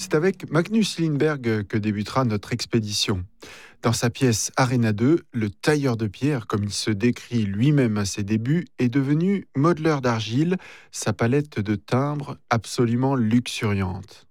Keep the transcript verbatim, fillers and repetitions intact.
c'est avec Magnus Lindberg que débutera notre expédition. Dans sa pièce Arena deux, le tailleur de pierre, comme il se décrit lui-même à ses débuts, est devenu modeleur d'argile, sa palette de timbres absolument luxuriante.